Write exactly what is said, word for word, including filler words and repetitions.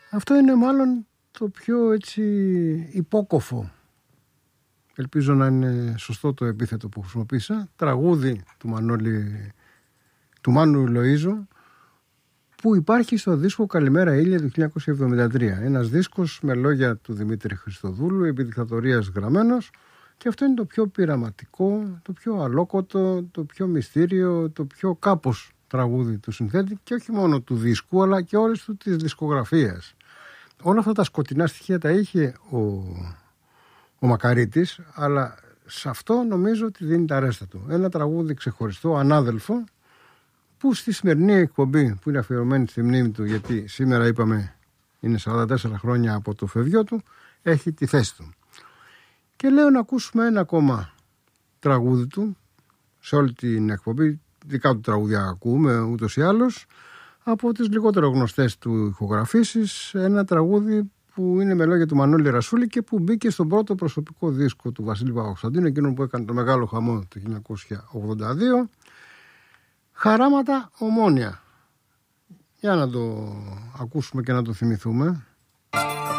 Αυτό είναι μάλλον το πιο έτσι υπόκοφο, ελπίζω να είναι σωστό το επίθετο που χρησιμοποίησα, τραγούδι του Μανώλη, του Μάνου Λοΐζου, που υπάρχει στο δίσκο Καλημέρα Ήλια του χίλια εννιακόσια εβδομήντα τρία. Ένας δίσκος με λόγια του Δημήτρη Χριστοδούλου, επί δικτατορίας γραμμένος, και αυτό είναι το πιο πειραματικό, το πιο αλόκοτο, το πιο μυστήριο, το πιο κάπως τραγούδι του συνθέτη, και όχι μόνο του δίσκου αλλά και όλης του της δισκογραφίας. Όλα αυτά τα σκοτεινά στοιχεία τα είχε ο, ο Μακαρίτης, αλλά σε αυτό νομίζω ότι δίνει τα ρέστα του. Ένα τραγούδι ξεχωριστό, ανάδελφο, που στη σημερινή εκπομπή που είναι αφιερωμένη στη μνήμη του, γιατί σήμερα είπαμε είναι σαράντα τέσσερα χρόνια από το φευγιό του, έχει τη θέση του. Και λέω να ακούσουμε ένα ακόμα τραγούδι του σε όλη την εκπομπή. Δικά του τραγούδια ακούμε ούτως ή άλλως. Από τις λιγότερο γνωστές του ηχογραφήσεις, ένα τραγούδι που είναι με λόγια του Μανώλη Ρασούλη και που μπήκε στον πρώτο προσωπικό δίσκο του Βασίλη Παπακοσταντίνου, εκείνον που έκανε το μεγάλο χαμό το χίλια εννιακόσια ογδόντα δύο. Χαράματα Ομόνια. Για να το ακούσουμε και να το θυμηθούμε.